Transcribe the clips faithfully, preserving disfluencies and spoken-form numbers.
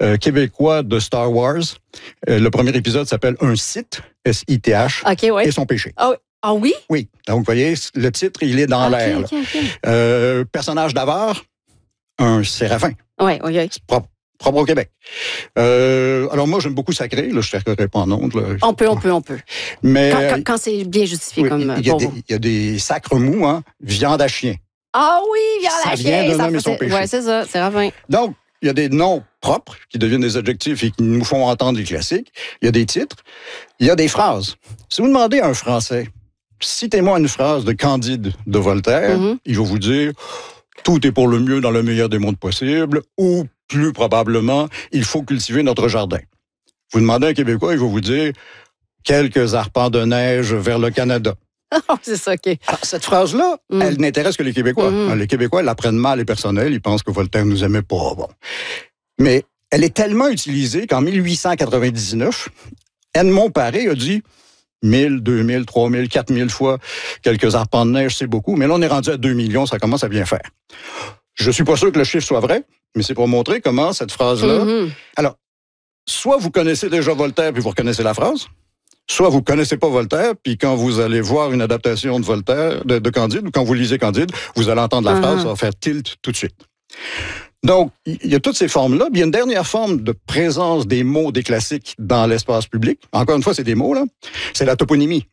euh, québécois de Star Wars. Euh, le premier épisode s'appelle Un Sith, S I T H, okay, ouais. et son péché. Oh. Ah oui? Oui. Donc, vous voyez, le titre, il est dans okay, l'air. Okay, okay. Euh, personnage d'Avare, un séraphin. Oui, oui, oui. C'est propre, propre au Québec. Euh, alors, moi, j'aime beaucoup Sacré. Là, je ne te pas en ondes. Là. On peut, on peut, on peut. Mais, quand quand, quand c'est bien justifié oui, comme il y, a pour des, vous. il y a des sacres mous, hein, viande à chien. Ah oui, viande à chien. Ça vient d'un homme et son péché. Oui, c'est ça, c'est Ravin. Donc, il y a des noms propres qui deviennent des adjectifs et qui nous font entendre les classiques. Il y a des titres. Il y a des phrases. Si vous demandez à un Français, citez-moi une phrase de Candide de Voltaire, mm-hmm. il va vous dire « Tout est pour le mieux dans le meilleur des mondes possibles » ou plus probablement « Il faut cultiver notre jardin ». Vous demandez à un Québécois, il va vous dire « Quelques arpents de neige vers le Canada ». Oh, c'est ça, OK. Alors, cette phrase-là, mm. elle n'intéresse que les Québécois. Mm. Les Québécois la prennent mal et personnelle, ils pensent que Voltaire nous aimait pas. Bon. Mais elle est tellement utilisée qu'en mille huit cent quatre-vingt-dix-neuf, Edmond Paré a dit mille, deux mille, trois mille, quatre mille fois quelques arpents de neige, c'est beaucoup, mais là, on est rendu à deux millions, ça commence à bien faire. Je suis pas sûr que le chiffre soit vrai, mais c'est pour montrer comment cette phrase-là... Mm-hmm. Alors, soit vous connaissez déjà Voltaire puis vous reconnaissez la phrase, soit vous connaissez pas Voltaire, puis quand vous allez voir une adaptation de Voltaire, de, de Candide, ou quand vous lisez Candide, vous allez entendre la uh-huh. phrase, ça va faire tilt tout de suite. Donc, il y a toutes ces formes-là. Il y a une dernière forme de présence des mots des classiques dans l'espace public. Encore une fois, c'est des mots, là. C'est la toponymie.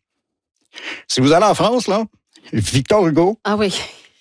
Si vous allez en France, là, Victor Hugo. Ah oui.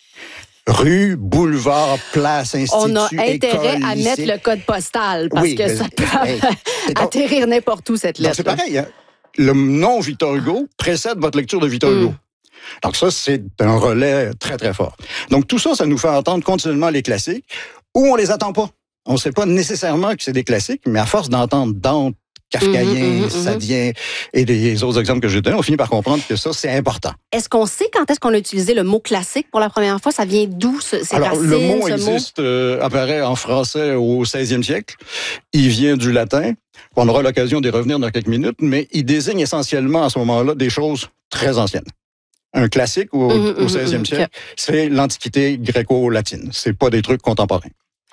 Rue, boulevard, place, institut, on a intérêt école, à lycée. mettre le code postal parce oui, que mais, ça peut hey, atterrir n'importe où, cette lettre. C'est pareil. Hein? Le nom Victor Hugo précède votre lecture de Victor Hugo. Mm. Donc ça, c'est un relais très, très fort. Donc tout ça, ça nous fait entendre continuellement les classiques où on les attend pas. On ne sait pas nécessairement que c'est des classiques, mais à force d'entendre Dante, Kafkaïen, mm-hmm, mm-hmm. Sadien et les autres exemples que j'ai donnés, on finit par comprendre que ça, c'est important. Est-ce qu'on sait quand est-ce qu'on a utilisé le mot classique pour la première fois? Ça vient d'où, ce, ces Alors, racines, le mot ce existe, mot? Euh, apparaît en français au seizième siècle. Il vient du latin. On aura l'occasion d'y revenir dans quelques minutes, mais il désigne essentiellement à ce moment-là des choses très anciennes. Un classique au, mm-hmm, au seizième mm-hmm, siècle, okay. c'est l'Antiquité gréco-latine. C'est pas des trucs contemporains.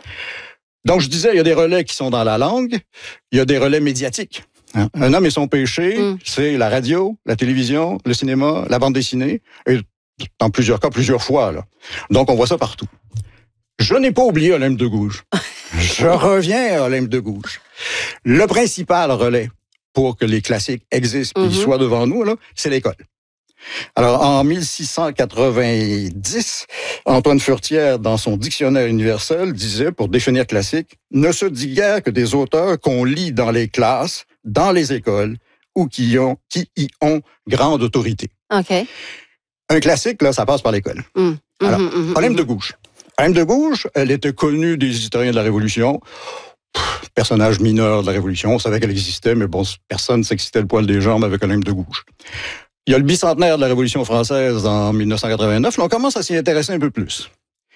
Donc, je disais, il y a des relais qui sont dans la langue, il y a des relais médiatiques. Hein? Un homme et son péché, mm. c'est la radio, la télévision, le cinéma, la bande dessinée, et dans plusieurs cas, plusieurs fois. Là. Donc, on voit ça partout. Je n'ai pas oublié Olympe de Gouges. Je reviens à Olympe de Gouges. Le principal relais pour que les classiques existent et mm-hmm. soient devant nous, là, c'est l'école. Alors, en mille six cent quatre-vingt-dix, Antoine Furtière, dans son Dictionnaire universel, disait, pour définir classique, « Ne se dit guère que des auteurs qu'on lit dans les classes, dans les écoles, ou qui, ont, qui y ont grande autorité. » OK. Un classique, là, ça passe par l'école. Mm. Alors, mm-hmm, mm-hmm. Olympe de Gouges. Olympe de Gouges, elle était connue des historiens de la Révolution. Pff, personnage mineur de la Révolution. On savait qu'elle existait, mais bon, personne ne s'excitait le poil des jambes avec Olympe de Gouges. Il y a le bicentenaire de la Révolution française en mille neuf cent quatre-vingt-neuf. Là, on commence à s'y intéresser un peu plus.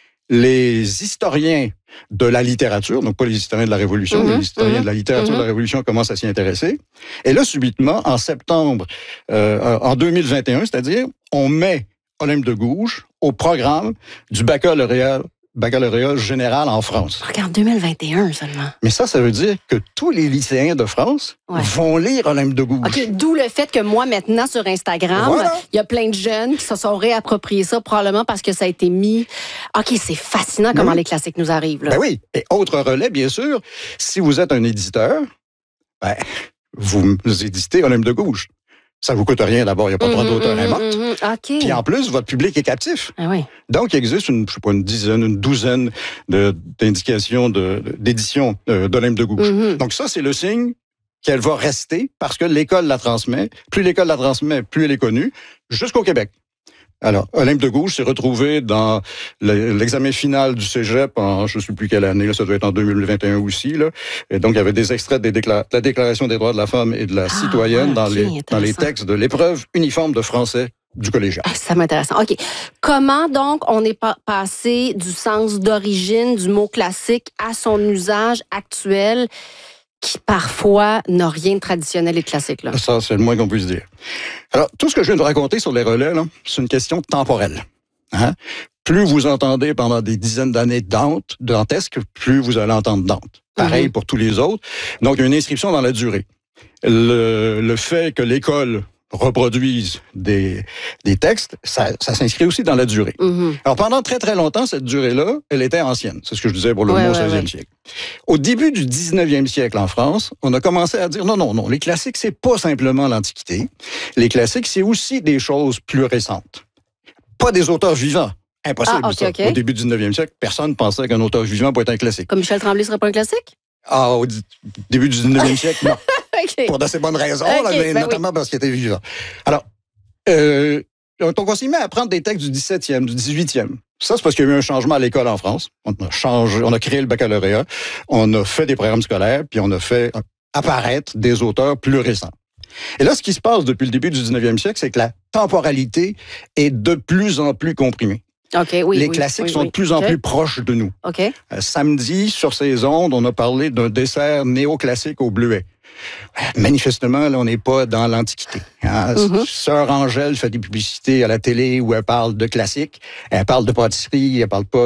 Les historiens de la littérature, donc pas les historiens de la Révolution, mm-hmm, mais les historiens mm-hmm, de la littérature mm-hmm. de la Révolution commencent à s'y intéresser. Et là, subitement, en septembre, euh, en deux mille vingt et un, c'est-à-dire, on met Olympe de Gouges au programme du baccalauréat baccalauréat général en France. Regarde, deux mille vingt et un seulement. Mais ça, ça veut dire que tous les lycéens de France ouais. vont lire Olympe de Gouges. OK, d'où le fait que moi, maintenant, sur Instagram, il voilà. y a plein de jeunes qui se sont réappropriés ça, probablement parce que ça a été mis... OK, c'est fascinant comment oui. les classiques nous arrivent. Là. Ben oui. Et autre relais, bien sûr, si vous êtes un éditeur, ben, vous éditez Olympe de Gouges. Ça vous coûte rien d'abord, il n'y a pas mmh, trop d'auteurs mmh, inventes. Mmh, okay. Puis en plus, votre public est captif. Ah oui. Donc, il existe une, je sais pas, une dizaine, une douzaine de, d'indications de, d'édition euh, d'Olympe de Gouges. Mmh. Donc ça, c'est le signe qu'elle va rester parce que l'école la transmet. Plus l'école la transmet, plus elle est connue, jusqu'au Québec. Alors, Olympe de Gouges s'est retrouvée dans l'examen final du cégep en, je ne sais plus quelle année, là, ça doit être en deux mille vingt et un aussi, là. Et donc, il y avait des extraits des décla- de la Déclaration des droits de la femme et de la ah, citoyenne ouais, okay, dans, les, dans les textes de l'épreuve uniforme de français du collégial. Ah, ça m'intéresse. OK. Comment, donc, on est pa- passé du sens d'origine du mot classique à son usage actuel qui, parfois, n'a rien de traditionnel et de classique, là? Ça, c'est le moins qu'on puisse dire. Alors, tout ce que je viens de raconter sur les relais, là, c'est une question temporelle. Hein? Plus vous entendez pendant des dizaines d'années Dante, dantesque, plus vous allez entendre Dante. pareil mm-hmm. pour tous les autres. Donc, il y a une inscription dans la durée. Le, le fait que l'école reproduisent des, des textes, ça, ça s'inscrit aussi dans la durée. Mm-hmm. Alors, pendant très, très longtemps, cette durée-là, elle était ancienne. C'est ce que je disais pour le ouais, mot ouais, seizième ouais. siècle. Au début du dix-neuvième siècle en France, on a commencé à dire non, non, non, les classiques, c'est pas simplement l'Antiquité. Les classiques, c'est aussi des choses plus récentes. Pas des auteurs vivants. Impossible, ah, okay, ça. okay. Au début du dix-neuvième siècle, personne pensait qu'un auteur vivant pouvait être un classique. Comme Michel Tremblay serait pas un classique? Ah, au début du dix-neuvième siècle, non. Okay. Pour d'assez bonnes raisons, okay, là, mais ben notamment oui. parce qu'il était vivant. Alors, euh, donc on s'y met à prendre des textes du dix-septième, du dix-huitième. Ça, c'est parce qu'il y a eu un changement à l'école en France. On a changé, on a créé le baccalauréat, on a fait des programmes scolaires, puis on a fait apparaître des auteurs plus récents. Et là, ce qui se passe depuis le début du dix-neuvième siècle, c'est que la temporalité est de plus en plus comprimée. Okay, oui, les oui, classiques oui, sont oui. de plus en okay. plus proches de nous. Okay. Euh, samedi, sur ces ondes, on a parlé d'un dessert néoclassique au bleuet. Manifestement, là, on n'est pas dans l'Antiquité. Hein? Mm-hmm. Sœur Angèle fait des publicités à la télé où elle parle de classique. Elle parle de pâtisserie, elle parle pas...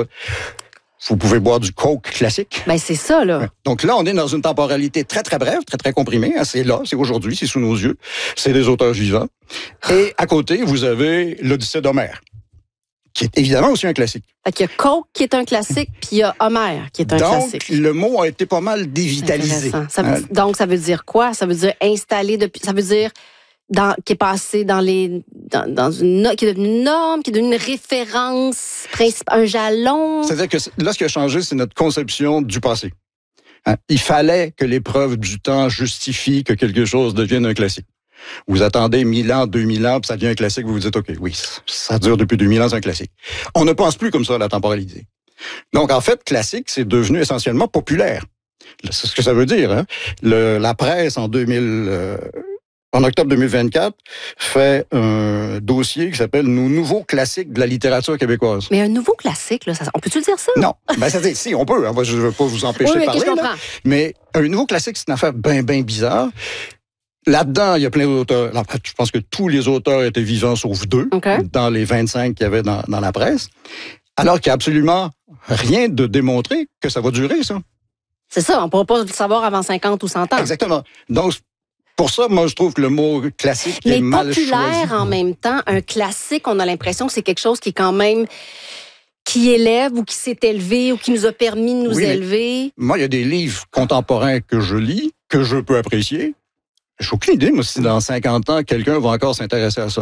Vous pouvez boire du Coke classique. Ben c'est ça, là. Ouais. Donc là, on est dans une temporalité très, très brève, très, très comprimée. Hein? C'est là, c'est aujourd'hui, c'est sous nos yeux. C'est des auteurs vivants. Et à côté, vous avez l'Odyssée d'Homère, qui est évidemment aussi un classique. Fait qu'il y a Coke qui est un classique, puis il y a Homère qui est un donc, classique. Donc, le mot a été pas mal dévitalisé. Ça veut, donc, ça veut dire quoi? Ça veut dire installé depuis... Ça veut dire dans, qui est passé dans les... Dans, dans une... qui est devenu une norme, qui est devenu une référence, un jalon. C'est-à-dire que là, ce qui a changé, c'est notre conception du passé. Hein? Il fallait que l'épreuve du temps justifie que quelque chose devienne un classique. Vous attendez mille ans, deux mille ans, puis ça devient un classique, vous vous dites, OK, oui, ça dure depuis deux mille ans, c'est un classique. On ne pense plus comme ça à la temporalité. Donc, en fait, classique, c'est devenu essentiellement populaire. C'est ce que ça veut dire. Hein? Le, la presse, en deux mille... Euh, en octobre deux mille vingt-quatre, fait un dossier qui s'appelle « Nos nouveaux classiques de la littérature québécoise ». Mais un nouveau classique, là, ça, on peut-tu dire ça? Non. Ben, ça dit, si, on peut. Hein, je ne veux pas vous empêcher oui, de parler. Je comprends. Là. Mais un nouveau classique, c'est une affaire bien, bien bizarre. Là-dedans, il y a plein d'auteurs. Je pense que tous les auteurs étaient vivants, sauf deux, okay. dans les vingt-cinq qu'il y avait dans, dans la presse. Alors qu'il n'y a absolument rien de démontré que ça va durer, ça. C'est ça, on ne pourra pas le savoir avant cinquante ou cent ans. Exactement. Donc, pour ça, moi, je trouve que le mot classique Mais est mal choisi. Mais populaire, en même temps, un classique, on a l'impression que c'est quelque chose qui est quand même... qui élève ou qui s'est élevé ou qui nous a permis de nous oui, élever. Moi, il y a des livres contemporains que je lis, que je peux apprécier. J'ai aucune idée, moi, si dans cinquante ans, quelqu'un va encore s'intéresser à ça.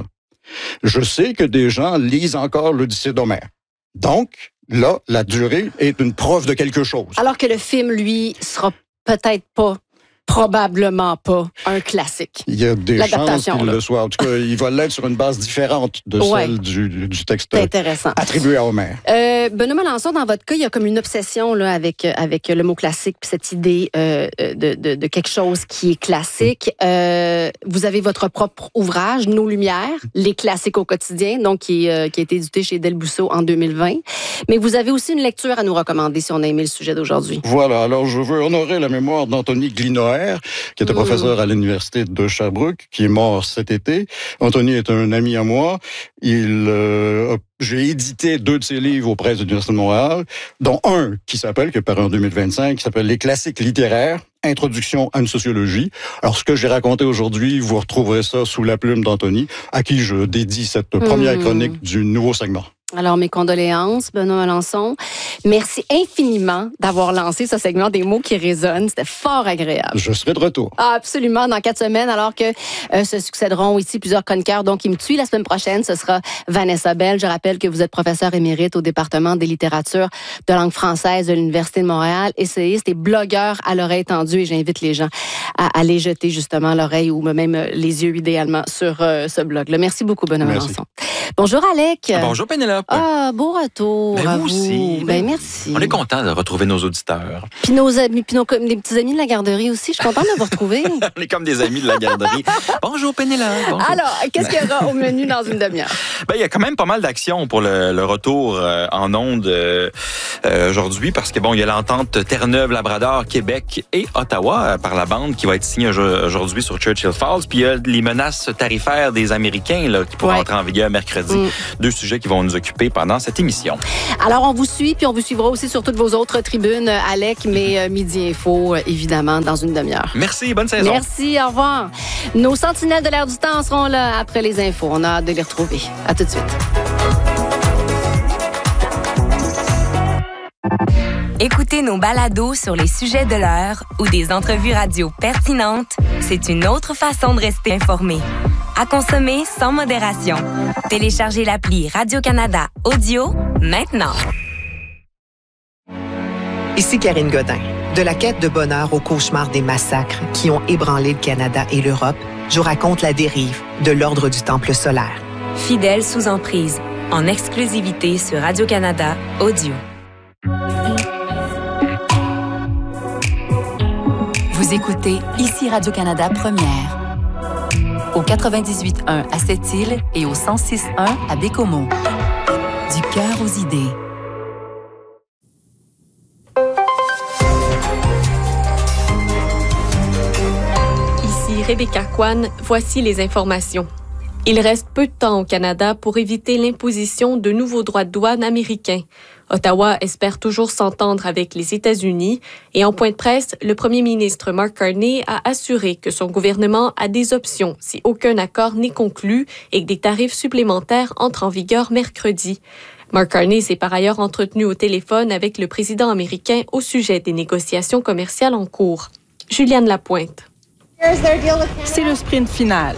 Je sais que des gens lisent encore l'Odyssée d'Homère. Donc, là, la durée est une preuve de quelque chose. Alors que le film, lui, sera peut-être pas, probablement pas, un classique. Il y a des chances qu'il le soit. En tout cas, il va l'être sur une base différente de ouais. celle du, du texte intéressant. attribué à Homère. Euh, Benoît Melançon, dans votre cas, il y a comme une obsession là, avec, avec le mot classique, puis cette idée euh, de, de, de quelque chose qui est classique. Euh, vous avez votre propre ouvrage, Nos Lumières, les classiques au quotidien, donc qui, euh, qui a été édité chez Delbousseau en deux mille vingt. Mais vous avez aussi une lecture à nous recommander si on a aimé le sujet d'aujourd'hui. Voilà, alors je veux honorer la mémoire d'Anthony Glinoer, qui était mmh. professeur à l'Université de Sherbrooke, qui est mort cet été. Anthony est un ami à moi. Il, euh, j'ai édité deux de ses livres aux presses de l'Université de Montréal, dont un qui s'appelle, qui est paru en deux mille vingt-cinq, qui s'appelle « Les classiques littéraires, introduction à une sociologie ». Alors, ce que j'ai raconté aujourd'hui, vous retrouverez ça sous la plume d'Anthony, à qui je dédie cette mmh. première chronique du nouveau segment. Alors, mes condoléances, Benoît Melançon. Merci infiniment d'avoir lancé ce segment des mots qui résonnent. C'était fort agréable. Je serai de retour. Ah, absolument, dans quatre semaines, alors que euh, se succéderont ici plusieurs chroniqueurs. Donc, il me tue la semaine prochaine. Ce sera Vanessa Bell. Je rappelle que vous êtes professeur émérite au département des littératures de langue française de l'Université de Montréal, essayiste et blogueur à l'oreille tendue. Et j'invite les gens à aller jeter justement l'oreille ou même les yeux idéalement sur euh, ce blog-là. Merci beaucoup, Benoît Merci. Melançon. Bonjour, Alec. Bonjour, Pénélope. Ah, beau retour. Ben, à vous aussi. Ben, ben, merci. On est content de retrouver nos auditeurs. Puis nos amis, puis nos des petits amis de la garderie aussi. Je suis contente de vous retrouver. On est comme des amis de la garderie. Bonjour, Pénélope. Bonjour. Alors, qu'est-ce qu'il y aura au menu dans une demi-heure? Ben, il y a quand même pas mal d'actions pour le, le retour euh, en ondes euh, euh, aujourd'hui parce que bon, il y a l'entente Terre-Neuve-Labrador, Québec et Ottawa euh, par la bande qui va être signée aujourd'hui sur Churchill Falls. Puis il y a les menaces tarifaires des Américains là, qui pourront ouais. entrer en vigueur mercredi. mercredi. Mm. Deux sujets qui vont nous occuper pendant cette émission. Alors, on vous suit, puis on vous suivra aussi sur toutes vos autres tribunes, Alec, mais euh, Midi Info, euh, évidemment, dans une demi-heure. Merci, bonne saison. Merci, au revoir. Nos sentinelles de l'air du temps seront là après les infos. On a hâte de les retrouver. À tout de suite. Écoutez nos balados sur les sujets de l'heure ou des entrevues radio pertinentes, c'est une autre façon de rester informé. À consommer sans modération. Téléchargez l'appli Radio-Canada Audio maintenant. Ici Karine Godin. De la quête de bonheur au cauchemar des massacres qui ont ébranlé le Canada et l'Europe, je vous raconte la dérive de l'Ordre du Temple solaire. Fidèle sous emprise, en exclusivité sur Radio-Canada Audio. Vous écoutez ici Radio-Canada Première. Au quatre-vingt-dix-huit point un à Sept-Îles et au cent six point un à Bécomo. Du cœur aux idées. Ici Rebecca Kwan, voici les informations. Il reste peu de temps au Canada pour éviter l'imposition de nouveaux droits de douane américains. Ottawa espère toujours s'entendre avec les États-Unis et en point de presse, le premier ministre Mark Carney a assuré que son gouvernement a des options si aucun accord n'est conclu et que des tarifs supplémentaires entrent en vigueur mercredi. Mark Carney s'est par ailleurs entretenu au téléphone avec le président américain au sujet des négociations commerciales en cours. Juliane Lapointe. C'est le sprint final.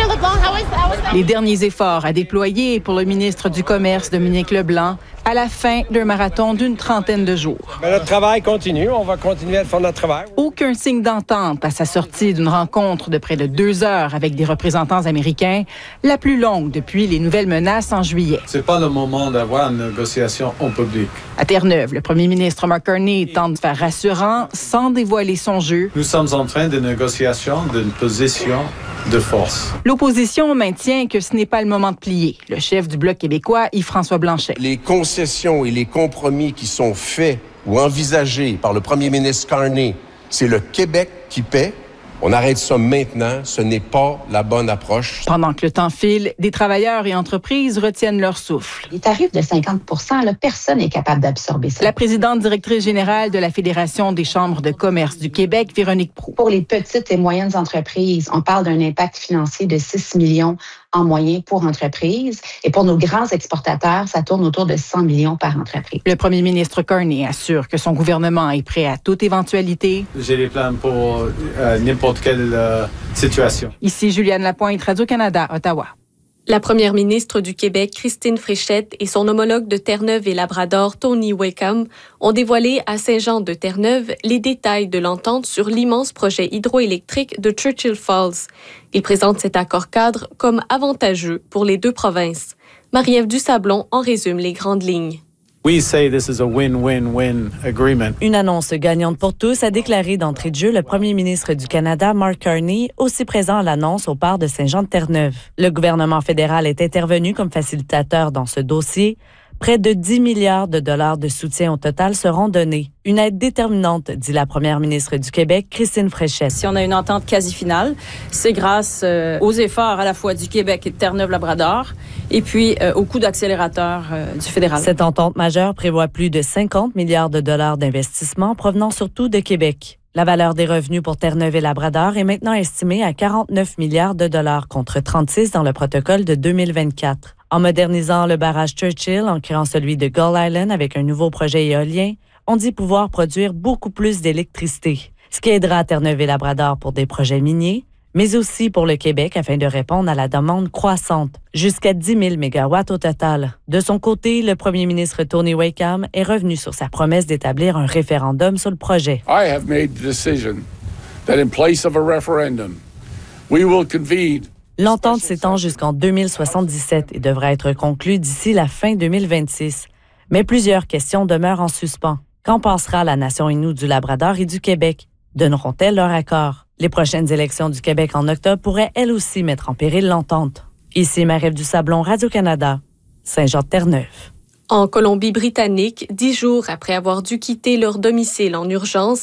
Les derniers efforts à déployer pour le ministre du Commerce, Dominique Leblanc, à la fin d'un marathon d'une trentaine de jours. Mais notre travail continue. On va continuer à faire notre travail. Aucun signe d'entente à sa sortie d'une rencontre de près de deux heures avec des représentants américains, la plus longue depuis les nouvelles menaces en juillet. C'est pas le moment d'avoir une négociation en public. À Terre-Neuve, le premier ministre Mark Carney tente de faire rassurant sans dévoiler son jeu. Nous sommes en train de négociation d'une position de force. L'opposition maintient que ce n'est pas le moment de plier. Le chef du Bloc québécois, Yves-François Blanchet. Les concessions et les compromis qui sont faits ou envisagés par le premier ministre Carney, c'est le Québec qui paie. On arrête ça maintenant. Ce n'est pas la bonne approche. Pendant que le temps file, des travailleurs et entreprises retiennent leur souffle. Les tarifs de cinquante pour cent, là, personne n'est capable d'absorber ça. La présidente directrice générale de la Fédération des chambres de commerce du Québec, Véronique Proulx. Pour les petites et moyennes entreprises, on parle d'un impact financier de six millions en moyenne pour entreprise. Et pour nos grands exportateurs, ça tourne autour de cent millions par entreprise. Le premier ministre Carney assure que son gouvernement est prêt à toute éventualité. J'ai des plans pour euh, n'importe quelle euh, situation. Ici Juliane Lapointe, Radio-Canada, Ottawa. La première ministre du Québec, Christine Fréchette, et son homologue de Terre-Neuve et Labrador, Tony Wakeham, ont dévoilé à Saint-Jean-de-Terre-Neuve les détails de l'entente sur l'immense projet hydroélectrique de Churchill Falls. Ils présentent cet accord-cadre comme avantageux pour les deux provinces. Marie-Ève Dusablon en résume les grandes lignes. We say this is a win-win-win agreement. Une annonce gagnante pour tous, a déclaré d'entrée de jeu le premier ministre du Canada, Mark Carney, aussi présent à l'annonce au port de Saint-Jean-de-Terre-Neuve. Le gouvernement fédéral est intervenu comme facilitateur dans ce dossier. Près de dix milliards de dollars de soutien au total seront donnés. Une aide déterminante, dit la première ministre du Québec, Christine Fréchette. Si on a une entente quasi finale, c'est grâce euh, aux efforts à la fois du Québec et de Terre-Neuve-Labrador et puis euh, au coup d'accélérateur euh, du fédéral. Cette entente majeure prévoit plus de cinquante milliards de dollars d'investissement provenant surtout de Québec. La valeur des revenus pour Terre-Neuve et Labrador est maintenant estimée à quarante-neuf milliards de dollars contre trente-six dans le protocole de deux mille vingt-quatre. En modernisant le barrage Churchill, en créant celui de Gull Island avec un nouveau projet éolien, on dit pouvoir produire beaucoup plus d'électricité, ce qui aidera Terre-Neuve et Labrador pour des projets miniers, mais aussi pour le Québec afin de répondre à la demande croissante, jusqu'à dix mille mégawatts au total. De son côté, le premier ministre Tony Wakeham est revenu sur sa promesse d'établir un référendum sur le projet. I have made the decision that in place of a referendum, we will convene. L'entente s'étend jusqu'en deux mille soixante-dix-sept et devra être conclue d'ici la fin deux mille vingt-six. Mais plusieurs questions demeurent en suspens. Qu'en pensera la nation Innu du Labrador et du Québec? Donneront-elles leur accord? Les prochaines élections du Québec en octobre pourraient elles aussi mettre en péril l'entente. Ici Marie-Ève Dusablon, Radio-Canada, Saint-Jean-de-Terre-Neuve. En Colombie-Britannique, dix jours après avoir dû quitter leur domicile en urgence,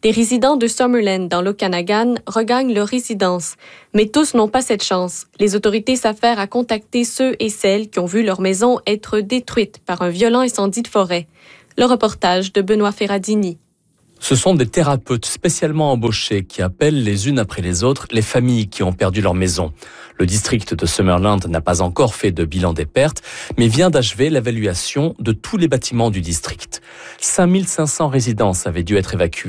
Des résidents de Summerland, dans l'Okanagan, regagnent leur résidence. Mais tous n'ont pas cette chance. Les autorités s'affairent à contacter ceux et celles qui ont vu leur maison être détruite par un violent incendie de forêt. Le reportage de Benoît Ferradini. Ce sont des thérapeutes spécialement embauchés qui appellent les unes après les autres les familles qui ont perdu leur maison. Le district de Summerland n'a pas encore fait de bilan des pertes, mais vient d'achever l'évaluation de tous les bâtiments du district. cinq mille cinq cents résidences avaient dû être évacuées